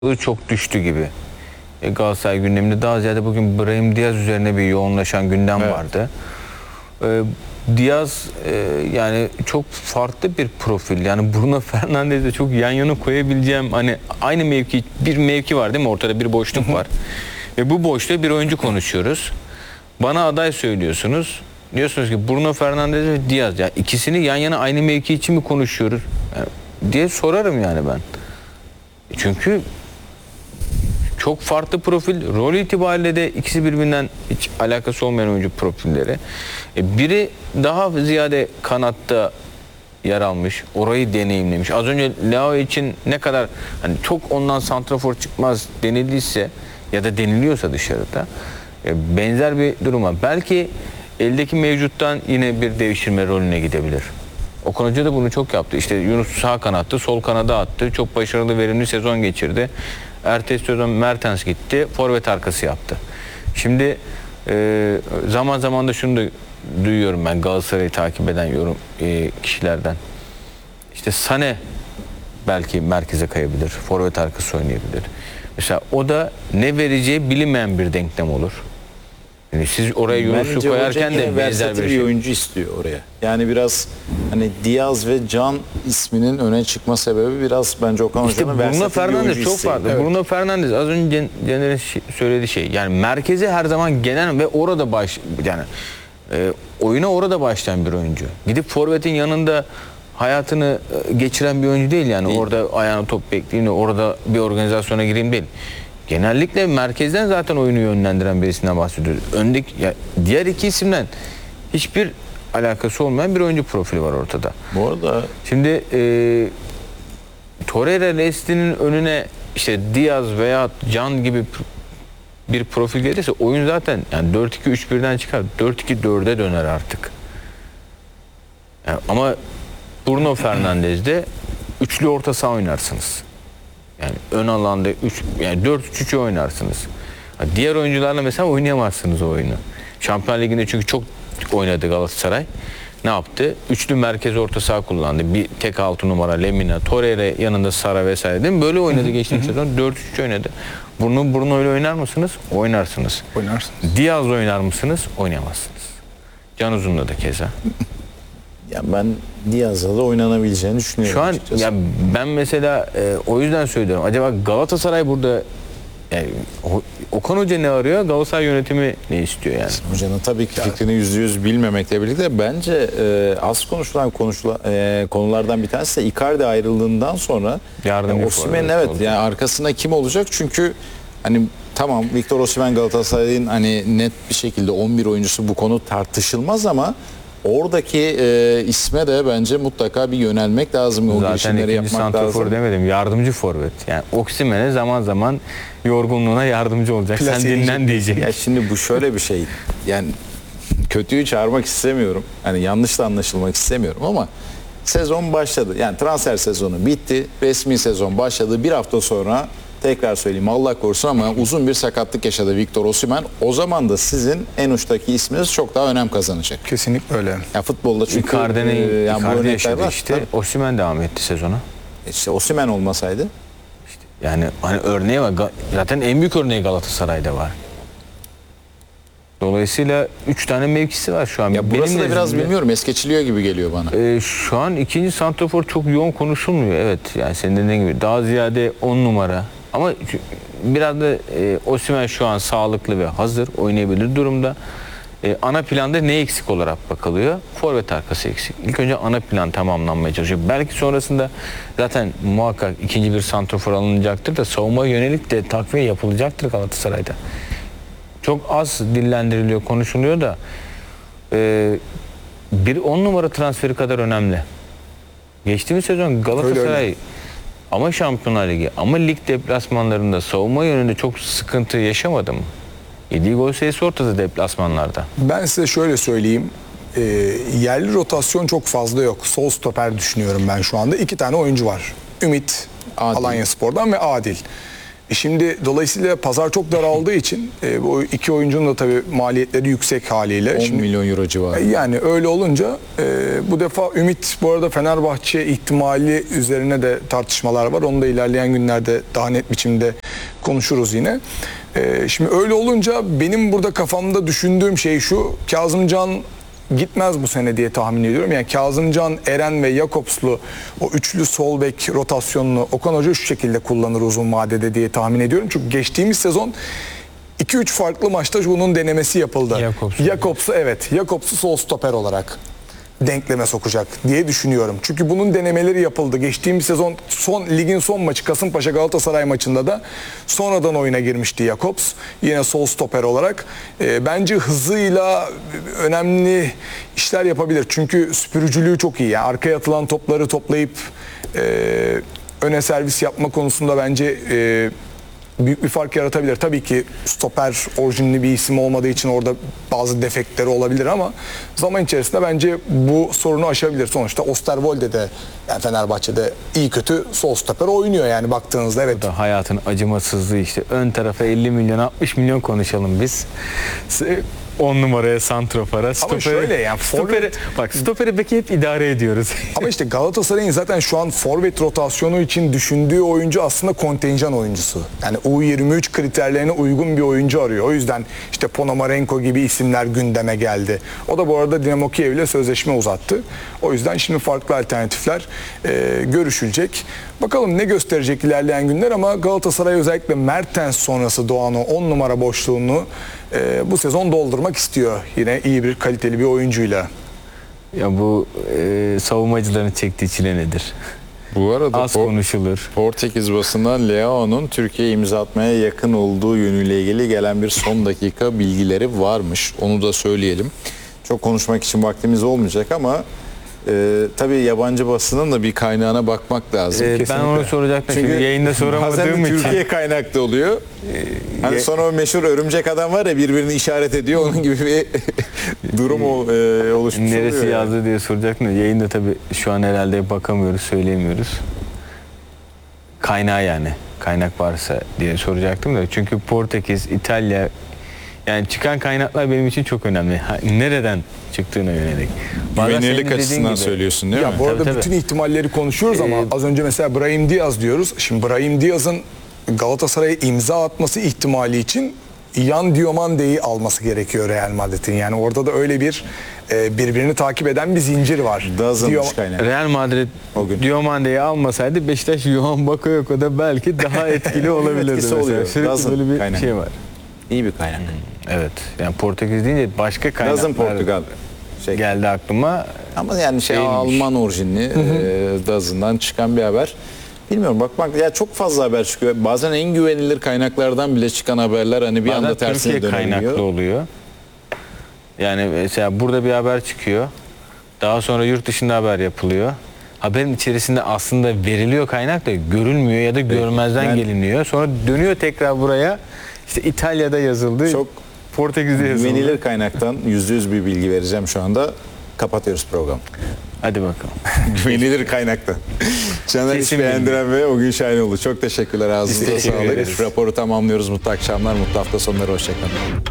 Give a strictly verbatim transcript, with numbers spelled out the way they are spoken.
çok düştü gibi. E, Galatasaray gündeminde daha ziyade bugün Brahim Diaz üzerine bir yoğunlaşan gündem evet. vardı. E, Diaz e, yani çok farklı bir profil. Yani Bruno Fernandes'e çok yan yana koyabileceğim, hani aynı mevki, bir mevki var değil mi? Ortada bir boşluk var. Ve bu boşluğa bir oyuncu konuşuyoruz. Bana aday söylüyorsunuz. Diyorsunuz ki Bruno Fernandes ve Diaz. Ya ikisini yan yana aynı mevki için mi konuşuyoruz? Yani, diye sorarım yani ben. Çünkü çok farklı profil. Rol itibariyle de ikisi birbirinden hiç alakası olmayan oyuncu profilleri. E, biri daha ziyade kanatta yer almış. Orayı deneyimlemiş. Az önce Leao için ne kadar hani çok ondan santrafor çıkmaz denildiyse ya da deniliyorsa dışarıda e, benzer bir duruma. Belki eldeki mevcuttan yine bir devşirme rolüne gidebilir. Okan Hoca da bunu çok yaptı. İşte Yunus sağ kanattı, sol kanada attı. Çok başarılı, verimli sezon geçirdi. Ertesi sezon Mertens gitti, forvet arkası yaptı. Şimdi e, zaman zaman da şunu da duyuyorum ben Galatasaray'ı takip eden yorum e, kişilerden. İşte Sané belki merkeze kayabilir, forvet arkası oynayabilir. Mesela o da ne vereceği bilinmeyen bir denklem olur. Yani siz oraya Yunus'u koyarken de benzer bir, bir şey. oyuncu istiyor oraya. Yani biraz hani Diaz ve Can isminin öne çıkma sebebi biraz bence Okan İşte Hoca'nın Bruno versatil bir oyuncu Fernandes çok isteği. farklı. Evet. Bruno Fernandes az önce Caner'in söylediği şey. Yani merkezi her zaman gelen ve orada baş yani e, oyuna orada başlayan bir oyuncu. Gidip forvetin yanında hayatını geçiren bir oyuncu değil yani. Değil. Orada ayağını top bekleyeyim, orada bir organizasyona gireyim değil. Genellikle merkezden zaten oyunu yönlendiren birisinden bahsediyoruz. Öndeki ya diğer iki isimden hiçbir alakası olmayan bir oyuncu profili var ortada. Bu arada şimdi e, Torreira Leslie'nin önüne işte Diaz veya Can gibi bir profil gelirse oyun zaten yani dört iki üç birden çıkar. dört iki dörde döner artık. Yani ama Bruno Fernandes'de üçlü orta saha oynarsınız. Yani ön alanda üç yani dört üç üçü oynarsınız. Diğer oyuncularla mesela oynayamazsınız o oyunu. Şampiyonlar Ligi'nde çünkü çok oynadı Galatasaray. Ne yaptı? Üçlü merkez orta saha kullandı. Bir tek altı numara Lemina, Torreira yanında Sara vesaire değil mi? Böyle oynadı geçtiğimiz sezon. dört üç üç oynadı. Bruno Bruno ile oynar mısınız? Oynarsınız. Oynarsınız. Diaz'la oynar mısınız? Oynayamazsınız. Can Uzun'la da keza. Ya ben Diaz'la da oynanabileceğini düşünüyorum. Şu an açıkçası. ya ben mesela e, o yüzden söylüyorum. Acaba Galatasaray burada yani Okan Hoca ne arıyor? Galatasaray yönetimi ne istiyor yani? Hocanın tabii ki fikrini yüzde yüz bilmemekle birlikte bence e, az konuşulan konuşula, e, konulardan bir tanesi de Icardi ayrıldığından sonra yani Osimhen evet olacak. Yani arkasında kim olacak? Çünkü hani tamam Victor Osimhen Galatasaray'ın hani net bir şekilde on bir oyuncusu, bu konu tartışılmaz ama oradaki e, isme de bence mutlaka bir yönelmek lazım. O Zaten ikinci santrafor demedim. Yardımcı forvet. Yani Osimhen'e zaman zaman yorgunluğuna yardımcı olacak. Plase sen dinlen diyecek. Ya şimdi bu şöyle bir şey. Yani kötüyü çağırmak istemiyorum. Hani yanlış da anlaşılmak istemiyorum ama sezon başladı. Yani transfer sezonu bitti. Resmi sezon başladı. Bir hafta sonra tekrar söyleyeyim Allah korusun ama uzun bir sakatlık yaşadı Victor Osimhen. O zaman da sizin en uçtaki isminiz çok daha önem kazanacak. Kesinlikle öyle. Ya futbolda çünkü Icardi'nin e, yani Icardi yaşadı işte. Tabii. Osimhen devam etti sezona. İşte Osimhen olmasaydı. İşte yani hani örneği var. Zaten en büyük örneği Galatasaray'da var. Dolayısıyla üç tane mevkisi var şu an. Ya burası Benim da biraz nezdimde, bilmiyorum es geçiliyor gibi geliyor bana. E, şu an ikinci santrafor çok yoğun konuşulmuyor. Evet yani senin dediğin gibi daha ziyade on numara. Ama biraz da e, Osimhen şu an sağlıklı ve hazır oynayabilir durumda. E, ana planda ne eksik olarak bakılıyor? Forvet arkası eksik. İlk önce ana plan tamamlanmaya çalışıyor. Belki sonrasında zaten muhakkak ikinci bir santrafor alınacaktır da savunmaya yönelik de takviye yapılacaktır Galatasaray'da. Çok az dillendiriliyor, konuşuluyor da e, bir on numara transferi kadar önemli. Geçtiğimiz sezon Galatasaray öyle öyle. Ama Şampiyonlar Ligi ama lig deplasmanlarında savunma yönünde çok sıkıntı yaşamadı mı? yediği gol sayısı ortada deplasmanlarda. Ben size şöyle söyleyeyim. E, yerli rotasyon çok fazla yok. Sol stoper düşünüyorum ben şu anda. İki tane oyuncu var. Ümit Alanyaspor'dan ve Adil. Şimdi dolayısıyla pazar çok daraldığı için e, bu iki oyuncunun da tabii maliyetleri yüksek haliyle. on Şimdi, milyon euro civarı. yani öyle olunca e, bu defa Ümit bu arada Fenerbahçe ihtimali üzerine de tartışmalar var. Onu da ilerleyen günlerde daha net biçimde konuşuruz yine. E, şimdi öyle olunca benim burada kafamda düşündüğüm şey şu: Kazımcan gitmez bu sene diye tahmin ediyorum. Yani Kazımcan, Eren ve Jakobs'lu o üçlü sol bek rotasyonunu Okan Hoca şu şekilde kullanır uzun vadede diye tahmin ediyorum. Çünkü geçtiğimiz sezon iki üç farklı maçta bunun denemesi yapıldı. Jakobs'u. Jakobs'u evet, Jakobs'u sol stoper olarak denkleme sokacak diye düşünüyorum. Çünkü bunun denemeleri yapıldı. Geçtiğimiz sezon son ligin son maçı Kasımpaşa Galatasaray maçında da sonradan oyuna girmişti Jakobs. Yine sol stoper olarak. E, bence hızıyla önemli işler yapabilir. Çünkü süpürücülüğü çok iyi. Yani arkaya atılan topları toplayıp e, öne servis yapma konusunda bence e, büyük bir fark yaratabilir. Tabii ki stoper orijinli bir isim olmadığı için orada bazı defektleri olabilir ama zaman içerisinde bence bu sorunu aşabilir. Sonuçta Osterwolde de yani Fenerbahçe'de iyi kötü sol stoper oynuyor yani baktığınızda, evet. Bu da hayatın acımasızlığı işte. Ön tarafa elli milyon altmış milyon konuşalım biz. on numaraya santrofara. Stoperi, şöyle yani, stoperi, forvet- bak stoperi beki hep idare ediyoruz. Ama işte Galatasaray'ın zaten şu an forvet rotasyonu için düşündüğü oyuncu aslında kontenjan oyuncusu. Yani U yirmi üç kriterlerine uygun bir oyuncu arıyor. O yüzden işte Ponomarenko gibi isimler gündeme geldi. O da bu arada Dinamo Kiev ile sözleşme uzattı. O yüzden şimdi farklı alternatifler e, görüşülecek. Bakalım ne gösterecek ilerleyen günler ama Galatasaray özellikle Mertens sonrası doğan o on numara boşluğunu e, bu sezon doldurmak istiyor. Yine iyi bir kaliteli bir oyuncuyla. Ya bu e, savunmacıların çektiği çile nedir? Bu arada Az Por- konuşulur. Portekiz basından Leao'nun Türkiye'ye imza atmaya yakın olduğu yönüyle ilgili gelen bir son dakika bilgileri varmış. Onu da söyleyelim. Çok konuşmak için vaktimiz olmayacak ama e, tabii yabancı basının da bir kaynağına bakmak lazım. E, ben onu soracaktım. Çünkü Çünkü yayında bazen soramadığım de için. Türkiye kaynaklı oluyor. Hani ye- sonra o meşhur örümcek adam var ya, birbirini işaret ediyor. Onun gibi bir durum ol, e, oluşmuş Neresi oluyor. yazdı yani. diye soracaktım da yayında tabii şu an herhalde bakamıyoruz, söyleyemiyoruz. Kaynağı yani. Kaynak varsa diye soracaktım da. Çünkü Portekiz, İtalya, yani çıkan kaynaklar benim için çok önemli. Ha, nereden çıktığına yönelik. Bazen senin Güvenilirlik dediğin açısından gibi- söylüyorsun değil Ya mi? bu arada Tabii, tabii. bütün ihtimalleri konuşuyoruz ama Ee, az önce mesela Brahim Diaz diyoruz. Şimdi Brahim Diaz'ın Galatasaray'a imza atması ihtimali için Yan Diomande'yi alması gerekiyor Real Madrid'in. Yani orada da öyle bir e, birbirini takip eden bir zincir var. Dazınmış Diom- kaynak. Real Madrid O gün. Diomande'yi almasaydı Beşiktaş Johan Bakayoko'da belki daha etkili olabilirdi. Etkisi mesela. oluyor. Sürekli Dazın böyle bir kaynak. şey var. İyi bir kaynak. Evet. Yani Portekiz deyince başka kaynaklar Dazın Portugal. Şey. geldi aklıma. Ama yani şey Değilmiş. Alman orijinli e, Dazın'dan çıkan bir haber. Bilmiyorum, bakmak ya çok fazla haber çıkıyor. Bazen en güvenilir kaynaklardan bile çıkan haberler hani bir Bazen anda tersine Türkiye dönebiliyor. kaynaklı oluyor. Yani mesela burada bir haber çıkıyor. Daha sonra yurt dışında haber yapılıyor. Haberin içerisinde aslında veriliyor kaynak da görülmüyor ya da görmezden yani- geliniyor. Sonra dönüyor tekrar buraya. İşte İtalya'da yazıldı. Çok Portekiz'de yazıldı. Güvenilir kaynaktan yüzde yüz bir bilgi vereceğim şu anda. Kapatıyoruz programı. Hadi bakalım. Güvenilir kaynaktan. Caner Kesin İş Beğendiren ve Ogün Şahinoğlu. Çok teşekkürler. Ağzınıza teşekkür sağlık. ederiz. Raporu tamamlıyoruz. Mutlu akşamlar, mutlu hafta sonları. Hoşçakalın.